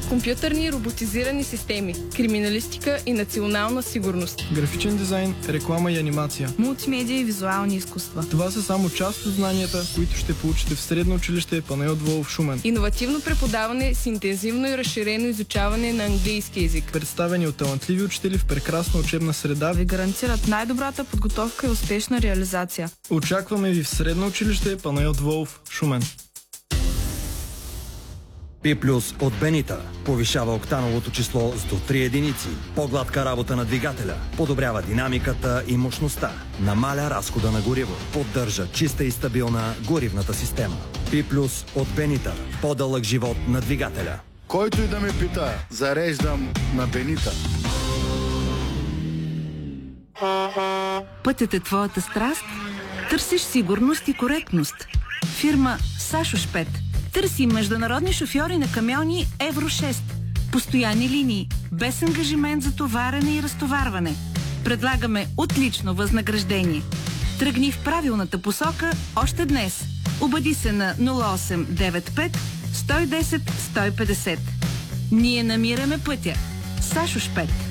компютърни и роботизирани системи, криминалистика и национална сигурност, графичен дизайн, реклама и анимация, мултимедия и визуални изкуства. Това са само част от знанията, които ще получите в Средно училище Панайот Волов, Шумен. иновативно преподаване с интензивно и разширено изучаване на английски език, Представени от талантливи учители в прекрасна учебна среда, Ви гарантират най-добрата подготовка и успешна реализация. очакваме ви в Средно училище Панайот Волов, Шумен. P+ от Бенита повишава октановото число с до 3 единици, по-гладка работа на двигателя, подобрява динамиката и мощността, намаля разхода на гориво, поддържа чиста и стабилна горивната система. P+ от Бенита, по-дълъг живот на двигателя. Който и да ме пита, зареждам на Бенита. Пътят е твоята страст? Търсиш сигурност и коректност. Фирма Сашошпет търси международни шофьори на камиони Евро 6. Постоянни линии, без ангажимент за товарене и разтоварване. Предлагаме отлично възнаграждение. Тръгни в правилната посока още днес. Обади се на 0895 110 150. Ние намираме пътя. Сашошпет.